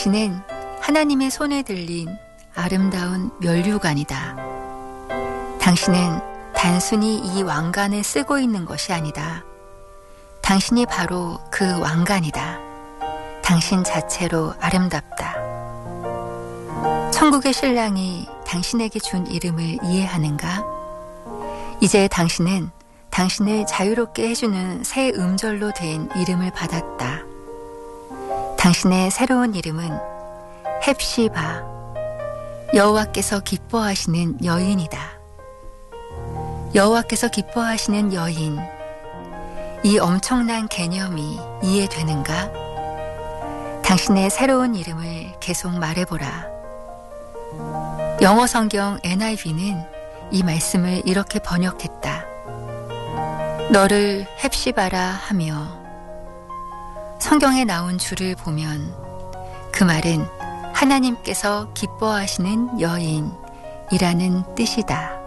당신은 하나님의 손에 들린 아름다운 면류관이다. 당신은 단순히 이 왕관을 쓰고 있는 것이 아니다. 당신이 바로 그 왕관이다. 당신 자체로 아름답다. 천국의 신랑이 당신에게 준 이름을 이해하는가? 이제 당신은 당신을 자유롭게 해주는 새 음절로 된 이름을 받았다. 당신의 새로운 이름은 헵시바, 여호와께서 기뻐하시는 여인이다. 여호와께서 기뻐하시는 여인, 이 엄청난 개념이 이해되는가? 당신의 새로운 이름을 계속 말해보라. 영어 성경 NIV는 이 말씀을 이렇게 번역했다. 너를 헵시바라 하며, 성경에 나온 줄을 보면 그 말은 하나님께서 기뻐하시는 여인이라는 뜻이다.